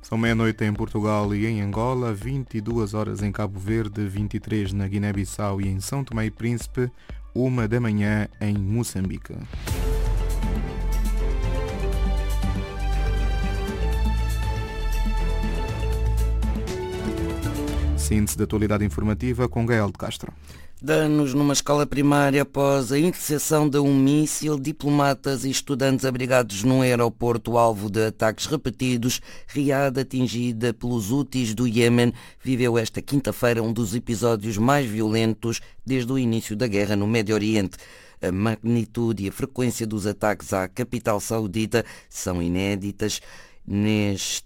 São meia-noite em Portugal e em Angola, 22 horas em Cabo Verde, 23 na Guiné-Bissau e em São Tomé e Príncipe, 1 da manhã em Moçambique. Síntese da atualidade informativa com Gael de Castro. Danos numa escola primária após a interseção de um míssil, diplomatas e estudantes abrigados num aeroporto alvo de ataques repetidos. Riad, atingida pelos Houthis do Iêmen, viveu esta quinta-feira um dos episódios mais violentos desde o início da guerra no Médio Oriente. A magnitude e a frequência dos ataques à capital saudita são inéditas nestes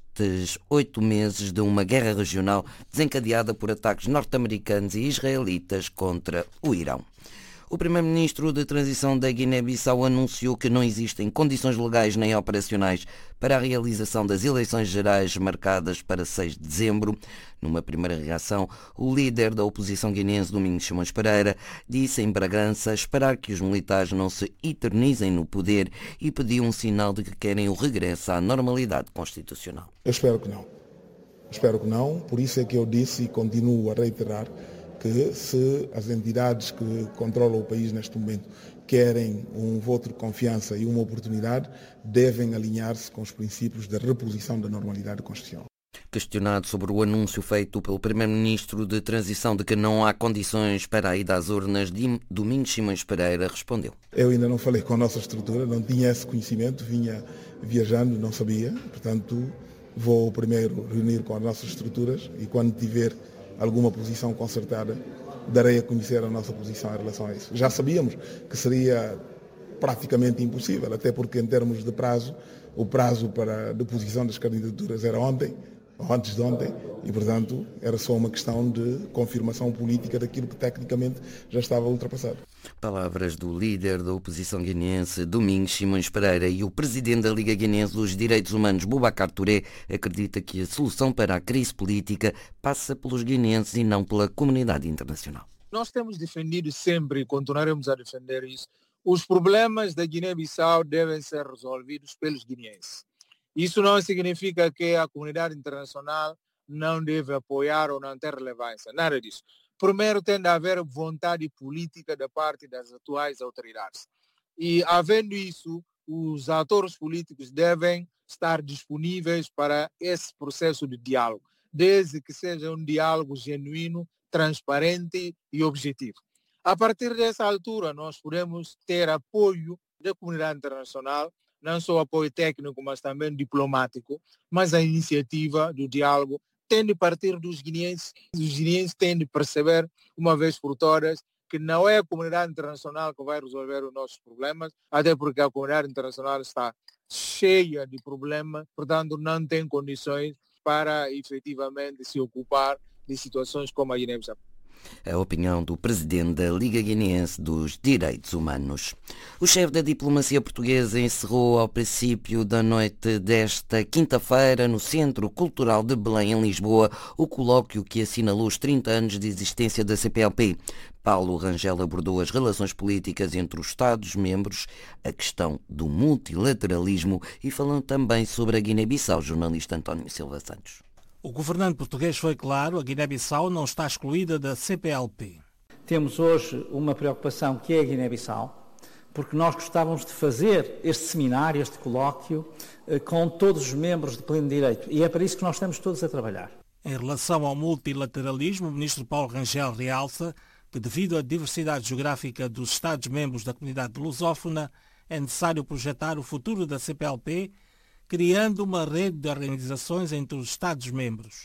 8 meses de uma guerra regional desencadeada por ataques norte-americanos e israelitas contra o Irão. O primeiro-ministro de transição da Guiné-Bissau anunciou que não existem condições legais nem operacionais para a realização das eleições gerais marcadas para 6 de dezembro. Numa primeira reação, o líder da oposição guineense, Domingos Simões Pereira, disse em Bragança esperar que os militares não se eternizem no poder e pediu um sinal de que querem o regresso à normalidade constitucional. Eu espero que não. Espero que não. Por isso é que eu disse e continuo a reiterar que se as entidades que controlam o país neste momento querem um voto de confiança e uma oportunidade, devem alinhar-se com os princípios da reposição da normalidade constitucional. Questionado sobre o anúncio feito pelo primeiro-ministro de transição de que não há condições para a ida às urnas, Domingos Simões Pereira respondeu: Eu ainda não falei com a nossa estrutura, não tinha esse conhecimento, vinha viajando, não sabia, portanto vou primeiro reunir com as nossas estruturas e quando tiver alguma posição concertada, darei a conhecer a nossa posição em relação a isso. Já sabíamos que seria praticamente impossível, até porque em termos de prazo, o prazo para a deposição das candidaturas era ontem, ou antes de ontem, e portanto era só uma questão de confirmação política daquilo que tecnicamente já estava ultrapassado. Palavras do líder da oposição guineense, Domingos Simões Pereira, e o presidente da Liga Guineense dos Direitos Humanos, Boubacar Touré, acredita que a solução para a crise política passa pelos guineenses e não pela comunidade internacional. Nós temos defendido sempre e continuaremos a defender isso. Os problemas da Guiné-Bissau devem ser resolvidos pelos guineenses. Isso não significa que a comunidade internacional não deve apoiar ou não ter relevância, nada disso. Primeiro tem de haver vontade política da parte das atuais autoridades. E, havendo isso, os atores políticos devem estar disponíveis para esse processo de diálogo, desde que seja um diálogo genuíno, transparente e objetivo. A partir dessa altura, nós podemos ter apoio da comunidade internacional, não só apoio técnico, mas também diplomático, mas a iniciativa do diálogo tem de partir dos guineenses. Os guineenses têm de perceber, uma vez por todas, que não é a comunidade internacional que vai resolver os nossos problemas, até porque a comunidade internacional está cheia de problemas, portanto não tem condições para efetivamente se ocupar de situações como a Guiné-Bissau. A opinião do presidente da Liga Guineense dos Direitos Humanos. O chefe da diplomacia portuguesa encerrou ao princípio da noite desta quinta-feira, no Centro Cultural de Belém, em Lisboa, o colóquio que assinalou os 30 anos de existência da CPLP. Paulo Rangel abordou as relações políticas entre os Estados-membros, a questão do multilateralismo e falou também sobre a Guiné-Bissau, jornalista António Silva Santos. O governante português foi claro, a Guiné-Bissau não está excluída da CPLP. Temos hoje uma preocupação que é a Guiné-Bissau, porque nós gostávamos de fazer este seminário, este colóquio, com todos os membros de pleno direito. E é para isso que nós estamos todos a trabalhar. Em relação ao multilateralismo, o ministro Paulo Rangel realça que, devido à diversidade geográfica dos Estados-membros da comunidade lusófona, é necessário projetar o futuro da CPLP, criando uma rede de organizações entre os Estados-membros.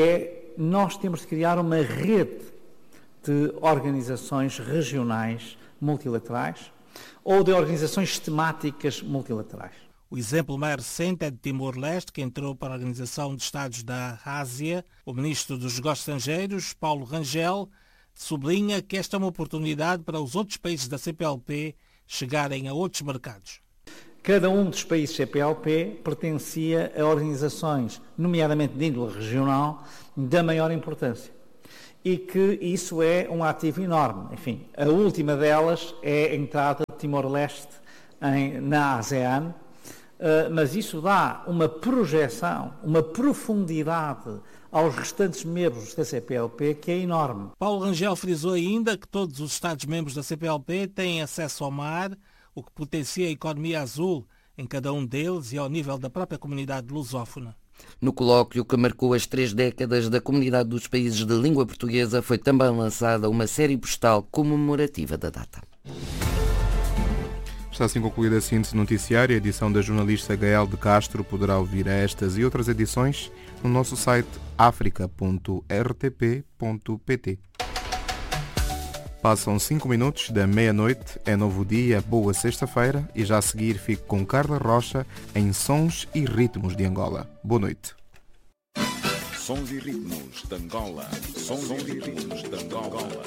Nós temos de criar uma rede de organizações regionais multilaterais ou de organizações temáticas multilaterais. O exemplo mais recente é de Timor-Leste, que entrou para a Organização de Estados da Ásia. O ministro dos Negócios Estrangeiros, Paulo Rangel, sublinha que esta é uma oportunidade para os outros países da CPLP chegarem a outros mercados. Cada um dos países CPLP pertencia a organizações, nomeadamente de índole regional, da maior importância. E que isso é um ativo enorme. Enfim, a última delas é a entrada de Timor-Leste na ASEAN, mas isso dá uma projeção, uma profundidade aos restantes membros da CPLP que é enorme. Paulo Rangel frisou ainda que todos os Estados-membros da CPLP têm acesso ao mar, o que potencia a economia azul em cada um deles e ao nível da própria comunidade lusófona. No colóquio que marcou as 3 décadas da Comunidade dos Países de Língua Portuguesa, foi também lançada uma série postal comemorativa da data. Está assim concluída a síntese noticiária. A edição da jornalista Gael de Castro poderá ouvir estas e outras edições no nosso site africa.rtp.pt. Passam 5 minutos da meia-noite, é novo dia, boa sexta-feira e já a seguir fico com Carla Rocha em Sons e Ritmos de Angola. Boa noite. Sons e Ritmos de Angola. Sons e Ritmos de Angola.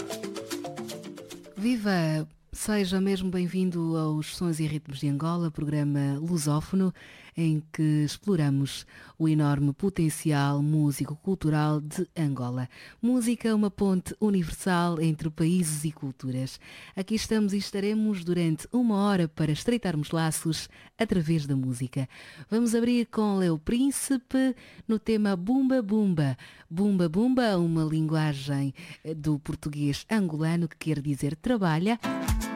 Viva! Seja mesmo bem-vindo aos Sons e Ritmos de Angola, programa lusófono em que exploramos o enorme potencial músico-cultural de Angola. Música é uma ponte universal entre países e culturas. Aqui estamos e estaremos durante 1 hora para estreitarmos laços através da música. Vamos abrir com Leo Príncipe no tema Bumba Bumba. Bumba Bumba, uma linguagem do português angolano que quer dizer trabalha.